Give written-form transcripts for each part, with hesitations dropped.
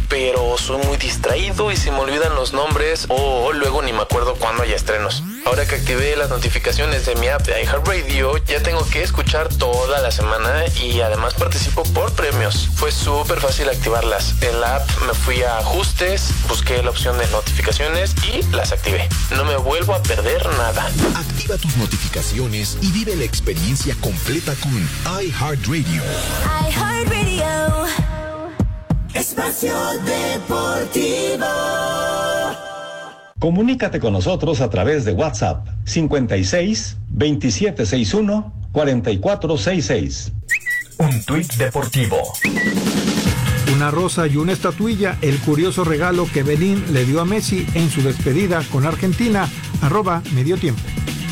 pero soy muy distraído y se me olvidan los nombres o luego ni me acuerdo cuándo hay estrenos. Ahora que activé las notificaciones de mi app de iHeartRadio, ya tengo que escuchar toda la semana y además participo por premios. Fue súper fácil activarlas. En la app me fui a ajustes, busqué la opción de notificaciones y las activé. No me vuelvo a perder nada. Activa tus notificaciones y vive la experiencia completa con iHeartRadio. iHeartRadio. Espacio Deportivo. Comunícate con nosotros a través de WhatsApp 56 2761 4466. Un tuit deportivo. Una rosa y una estatuilla, el curioso regalo que Belín le dio a Messi en su despedida con Argentina, @mediotiempo.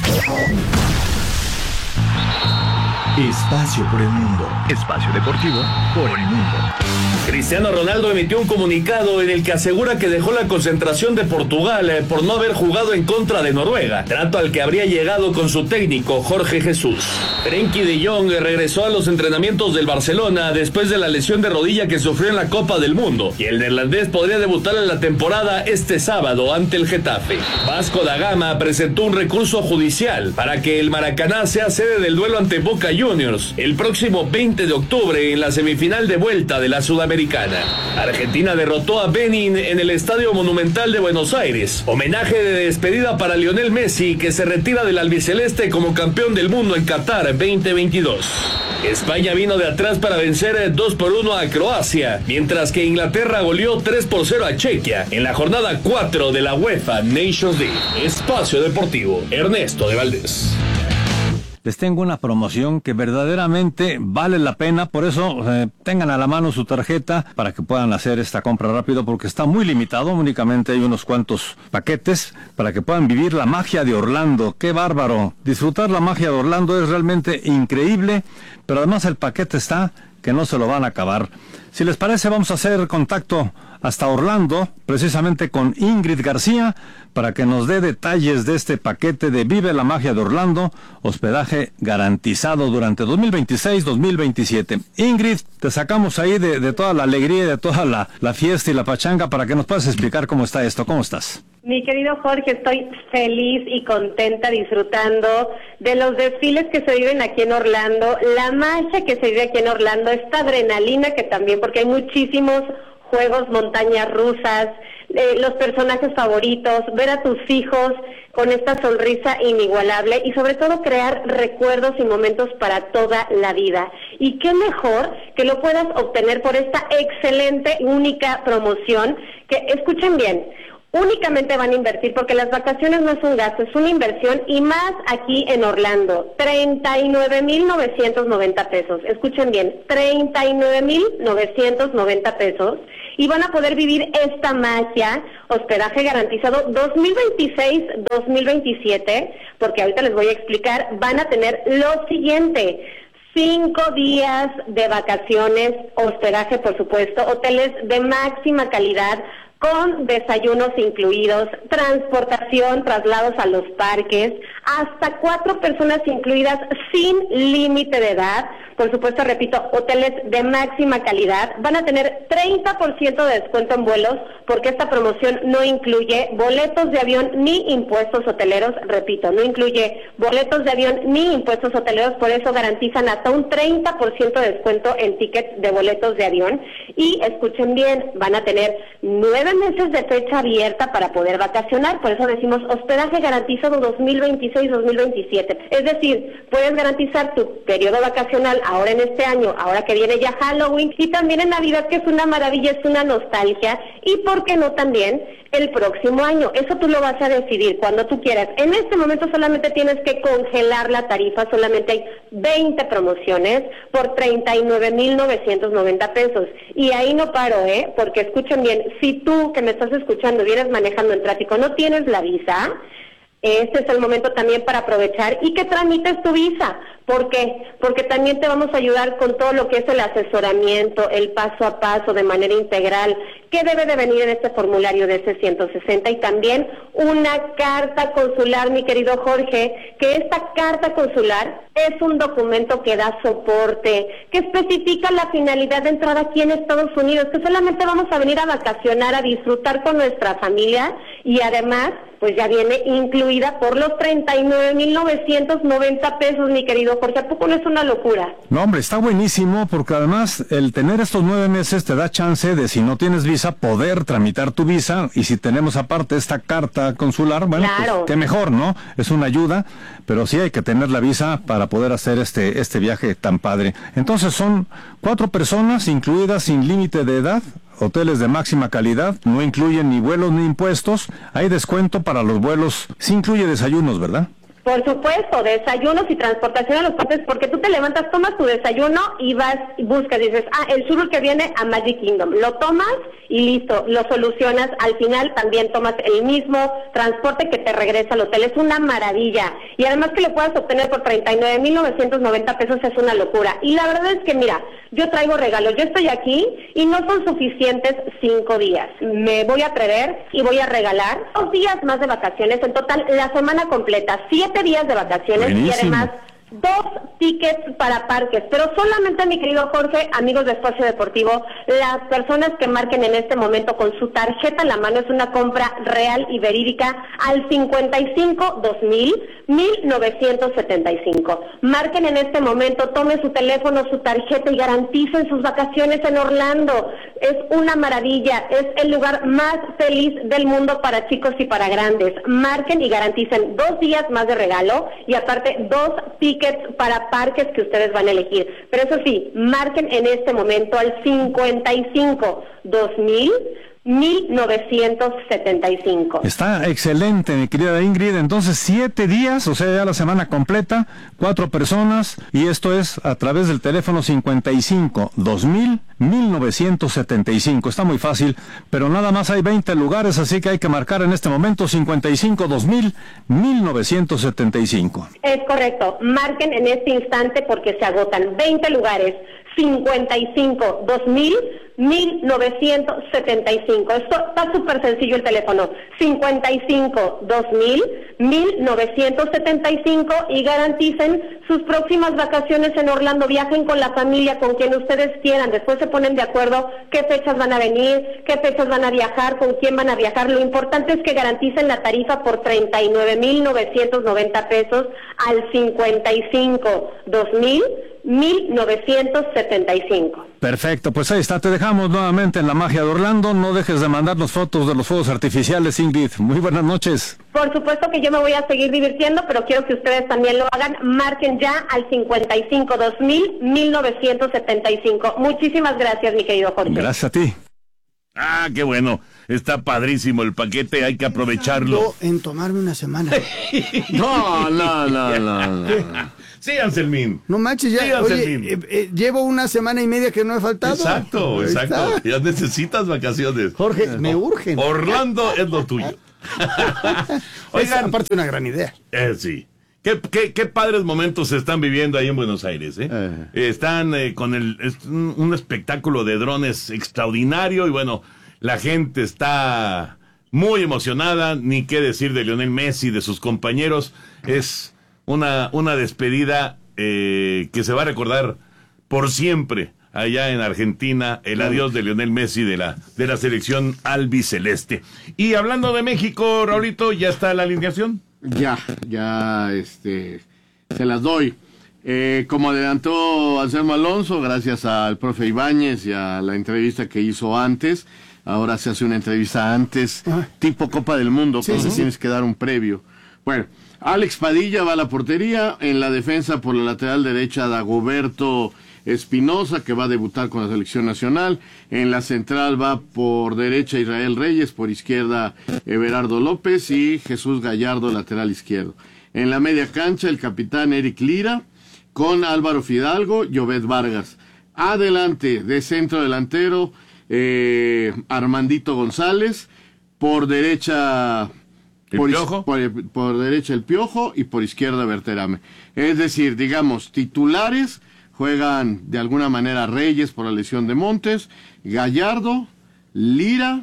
Espacio por el mundo. Espacio deportivo por el mundo. Cristiano Ronaldo emitió un comunicado en el que asegura que dejó la concentración de Portugal por no haber jugado en contra de Noruega, trato al que habría llegado con su técnico Jorge Jesús. Frenkie de Jong regresó a los entrenamientos del Barcelona después de la lesión de rodilla que sufrió en la Copa del Mundo, y el neerlandés podría debutar en la temporada este sábado ante el Getafe. Vasco da Gama presentó un recurso judicial para que el Maracaná sea sede del duelo ante Boca Juniors el próximo 20 de octubre en la semifinal de vuelta de la Sudamericana. Argentina derrotó a Benin en el Estadio Monumental de Buenos Aires. Homenaje de despedida para Lionel Messi, que se retira del albiceleste como campeón del mundo en Qatar 2022. España vino de atrás para vencer 2-1 a Croacia, mientras que Inglaterra goleó 3-0 a Chequia en la jornada 4 de la UEFA Nations League. Espacio Deportivo, Ernesto de Valdés. Les tengo una promoción que verdaderamente vale la pena, por eso tengan a la mano su tarjeta para que puedan hacer esta compra rápido, porque está muy limitado, únicamente hay unos cuantos paquetes para que puedan vivir la magia de Orlando. ¡Qué bárbaro! Disfrutar la magia de Orlando es realmente increíble, pero además el paquete está que no se lo van a acabar. Si les parece, vamos a hacer contacto hasta Orlando, precisamente con Ingrid García, para que nos dé detalles de este paquete de Vive la Magia de Orlando, hospedaje garantizado durante 2026-2027. Ingrid, te sacamos ahí de toda la alegría, de toda la fiesta y la pachanga, para que nos puedas explicar cómo está esto. ¿Cómo estás? Mi querido Jorge, estoy feliz y contenta disfrutando de los desfiles que se viven aquí en Orlando, la magia que se vive aquí en Orlando, esta adrenalina que también, porque hay muchísimos juegos, montañas rusas, los personajes favoritos, ver a tus hijos con esta sonrisa inigualable y sobre todo crear recuerdos y momentos para toda la vida. Y qué mejor que lo puedas obtener por esta excelente, única promoción que, escuchen bien, únicamente van a invertir, porque las vacaciones no es un gasto, es una inversión, y más aquí en Orlando, 39,990 pesos. Escuchen bien, 39,990 pesos, y van a poder vivir esta magia, hospedaje garantizado 2026-2027, porque ahorita les voy a explicar. Van a tener lo siguiente: 5 días de vacaciones, hospedaje por supuesto, hoteles de máxima calidad, con desayunos incluidos, transportación, traslados a los parques, hasta 4 personas incluidas sin límite de edad. Por supuesto, repito, hoteles de máxima calidad. Van a tener 30% de descuento en vuelos, porque esta promoción no incluye boletos de avión ni impuestos hoteleros. Repito, no incluye boletos de avión ni impuestos hoteleros, por eso garantizan hasta un 30% de descuento en tickets de boletos de avión. Y escuchen bien, van a tener 9 meses de fecha abierta para poder vacacionar, por eso decimos hospedaje garantizado 2026-2027. Es decir, puedes garantizar tu periodo vacacional ahora en este año, ahora que viene ya Halloween, y también en Navidad, que es una maravilla, es una nostalgia, y por qué no también el próximo año. Eso tú lo vas a decidir cuando tú quieras. En este momento solamente tienes que congelar la tarifa, solamente hay 20 promociones por 39,990 pesos. Y ahí no paro, porque escuchen bien, si tú que me estás escuchando vienes manejando en tráfico, no tienes la visa, este es el momento también para aprovechar y que tramites tu visa. ¿Por qué? Porque también te vamos a ayudar con todo lo que es el asesoramiento, el paso a paso de manera integral, ¿Qué debe de venir en este formulario de C-160? Y también una carta consular, mi querido Jorge, que esta carta consular es un documento que da soporte, que especifica la finalidad de entrada aquí en Estados Unidos, que solamente vamos a venir a vacacionar, a disfrutar con nuestra familia, y además pues ya viene incluida por los 39,990 pesos, mi querido Jorge. ¿A poco no es una locura? No, hombre, está buenísimo, porque además el tener estos 9 meses te da chance de, si no tienes visa, poder tramitar tu visa, y si tenemos aparte esta carta consular, bueno, claro, pues qué mejor, ¿no? Es una ayuda, pero sí hay que tener la visa para poder hacer este viaje tan padre. Entonces son 4 personas, incluidas sin límite de edad, hoteles de máxima calidad, no incluyen ni vuelos ni impuestos, hay descuento para los vuelos, sí incluye desayunos, ¿verdad? Por supuesto, desayunos y transportación a los parques, porque tú te levantas, tomas tu desayuno y vas y buscas, dices, el sur que viene a Magic Kingdom, lo tomas y listo, lo solucionas. Al final también tomas el mismo transporte que te regresa al hotel. Es una maravilla, y además que lo puedas obtener por 39,990 pesos es una locura. Y la verdad es que mira, yo traigo regalos, yo estoy aquí y no son suficientes 5 días. Me voy a atrever y voy a regalar 2 días más de vacaciones, en total la semana completa, 7 días de vacaciones. Buenísimo. Y además 2 tickets para parques, pero solamente, mi querido Jorge, amigos de Espacio Deportivo, las personas que marquen en este momento con su tarjeta en la mano, es una compra real y verídica, al 55,1975. Marquen en este momento, tomen su teléfono, su tarjeta y garanticen sus vacaciones en Orlando. Es una maravilla, es el lugar más feliz del mundo para chicos y para grandes. Marquen y garanticen 2 días más de regalo, y aparte 2 tickets para parques que ustedes van a elegir. Pero eso sí, marquen en este momento al 55,1975. Está excelente, mi querida Ingrid. Entonces 7 días, o sea, ya la semana completa, 4 personas, y esto es a través del teléfono 55,1975. Está muy fácil, pero nada más hay 20 lugares, así que hay que marcar en este momento 55,1975. Es correcto, marquen en este instante porque se agotan 20 lugares. 55,1975. Esto está súper sencillo, el teléfono 55,1975, y garanticen sus próximas vacaciones en Orlando. Viajen con la familia, con quien ustedes quieran. Después se ponen de acuerdo qué fechas van a venir, qué fechas van a viajar, con quién van a viajar. Lo importante es que garanticen la tarifa por 39,990 pesos al 55,1975. Perfecto, pues ahí está, te dejamos nuevamente en la magia de Orlando. No dejes de mandarnos fotos de los fuegos artificiales, Ingrid. Muy buenas noches. Por supuesto que yo me voy a seguir divirtiendo, pero quiero que ustedes también lo hagan. Marquen ya al 55,1975. Muchísimas gracias, mi querido Jorge. Gracias a ti. Ah, qué bueno. Está padrísimo el paquete, hay que aprovecharlo. En tomarme una semana. No. Sí, Anselmín. No manches, ya. Sí, oye, llevo una semana y media que no he faltado. Exacto. Ya necesitas vacaciones. Jorge, me urgen. Orlando es lo tuyo. Oigan, aparte una gran idea. Sí. Qué padres momentos se están viviendo ahí en Buenos Aires, ¿eh? Están con un espectáculo de drones extraordinario, y bueno, la gente está muy emocionada, ni qué decir de Lionel Messi, de sus compañeros. Es una despedida que se va a recordar por siempre allá en Argentina, el adiós de Lionel Messi de la selección albiceleste. Y hablando de México, Raulito, ¿ya está la alineación? Ya, se las doy. Como adelantó Anselmo Alonso, gracias al profe Ibáñez y a la entrevista que hizo antes, ahora se hace una entrevista antes, tipo Copa del Mundo, entonces tienes que dar un previo. Bueno, Alex Padilla va a la portería, en la defensa por la lateral derecha Dagoberto Espinosa, que va a debutar con la selección nacional. En la central va por derecha Israel Reyes, por izquierda Everardo López y Jesús Gallardo, lateral izquierdo. En la media cancha el capitán Eric Lira, con Álvaro Fidalgo y Obed Vargas. Adelante, de centro delantero, Armandito González, por derecha... Por derecha el Piojo y por izquierda Berterame. Es decir, digamos, titulares juegan de alguna manera Reyes por la lesión de Montes, Gallardo, Lira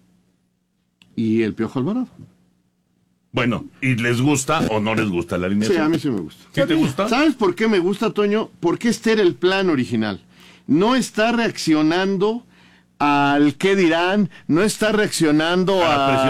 y el Piojo Alvarado. Bueno, ¿y les gusta o no les gusta la alineación? Sí, a mí sí me gusta. ¿Sí te gusta? ¿Sabes por qué me gusta, Toño? Porque este era el plan original. No está reaccionando al qué dirán, no está reaccionando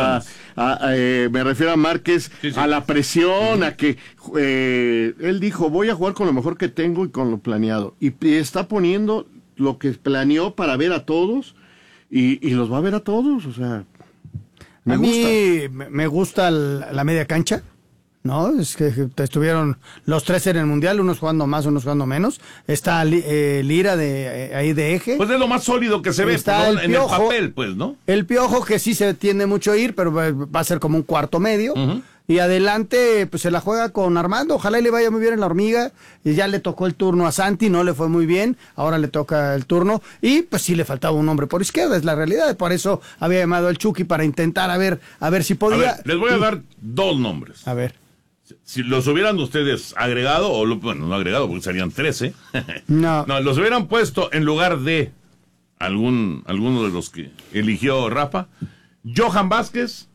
me refiero a Márquez, sí. A la presión, a que él dijo, voy a jugar con lo mejor que tengo y con lo planeado. Y está poniendo lo que planeó para ver a todos y los va a ver a todos, o sea... A mí me gusta la media cancha, ¿no? Es que estuvieron los tres en el Mundial, unos jugando más, unos jugando menos. Está Lira ahí de eje. Pues es lo más sólido que se ve, está en el papel, pues, ¿no? El Piojo, que sí se tiende mucho a ir, pero va a ser como un cuarto medio. Y adelante, pues se la juega con Armando. Ojalá y le vaya muy bien en la Hormiga. Y ya le tocó el turno a Santi, no le fue muy bien. Ahora le toca el turno. Y pues sí le faltaba un hombre por izquierda, es la realidad. Por eso había llamado al Chucky para intentar a ver si podía. A ver, les voy a dar dos nombres. A ver. Si los hubieran ustedes agregado, bueno, no agregado porque serían 13. No, los hubieran puesto en lugar de alguno de los que eligió Rafa. Johan Vázquez.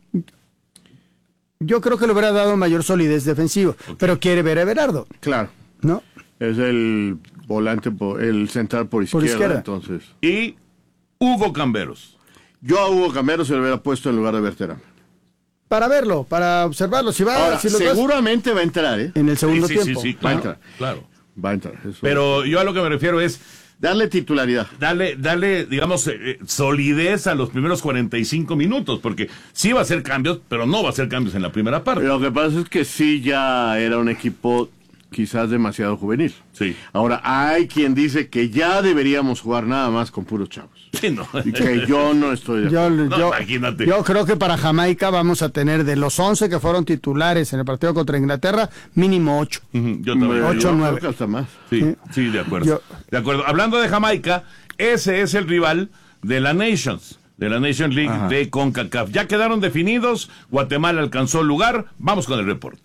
Yo creo que le hubiera dado mayor solidez defensiva, pero quiere ver a Everardo. Claro. ¿No? Es el volante, el central por izquierda, entonces. Y Hugo Camberos. Yo a Hugo Camberos se lo hubiera puesto en lugar de Berterame. Para verlo, para observarlo. Si va, ahora, si seguramente va a entrar, ¿eh? En el segundo tiempo. Sí, va a entrar. Claro. Va a entrar. Eso. Pero yo a lo que me refiero es... darle titularidad. Darle, digamos, solidez a los primeros 45 minutos, porque sí va a hacer cambios, pero no va a hacer cambios en la primera parte. Lo que pasa es que sí ya era un equipo quizás demasiado juvenil. Sí. Ahora, hay quien dice que ya deberíamos jugar nada más con puros chavos. Sí, no. Y que yo no estoy de acuerdo. Imagínate. Yo creo que para Jamaica vamos a tener de los 11 que fueron titulares en el partido contra Inglaterra, mínimo 8. Yo también. 8 o 9. Hasta más. Sí, de acuerdo. De acuerdo. Hablando de Jamaica, ese es el rival de la Nations League. Ajá. De CONCACAF. Ya quedaron definidos, Guatemala alcanzó el lugar, vamos con el reporte.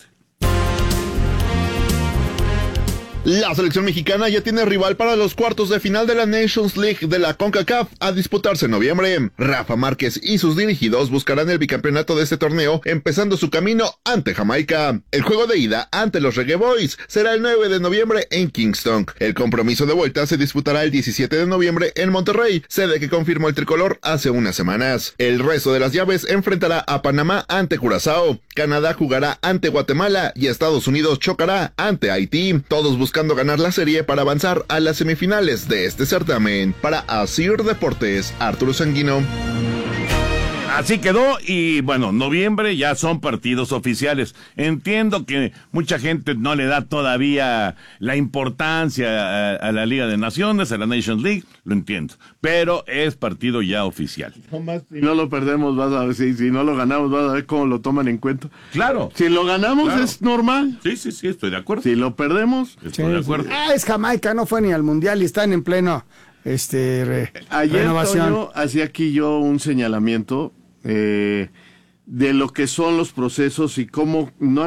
La selección mexicana ya tiene rival para los cuartos de final de la Nations League de la CONCACAF a disputarse en noviembre. Rafa Márquez y sus dirigidos buscarán el bicampeonato de este torneo, empezando su camino ante Jamaica. El juego de ida ante los Reggae Boys será el 9 de noviembre en Kingston. El compromiso de vuelta se disputará el 17 de noviembre en Monterrey, sede que confirmó el tricolor hace unas semanas. El resto de las llaves enfrentará a Panamá ante Curazao, Canadá jugará ante Guatemala y Estados Unidos chocará ante Haití, todos buscando ganar la serie para avanzar a las semifinales de este certamen. Para Asir Deportes, Arturo Sanguino. Así quedó y bueno, noviembre ya son partidos oficiales. Entiendo que mucha gente no le da todavía la importancia a la Liga de Naciones, a la Nations League, lo entiendo, pero es partido ya oficial. Si no lo perdemos, vas a ver, si no lo ganamos, vas a ver cómo lo toman en cuenta. Claro. Si lo ganamos es normal. Sí, estoy de acuerdo. Si lo perdemos, estoy de acuerdo. Es Jamaica, no fue ni al Mundial y están en pleno ayer, renovación. Toño, hacía aquí yo un señalamiento de lo que son los procesos y cómo no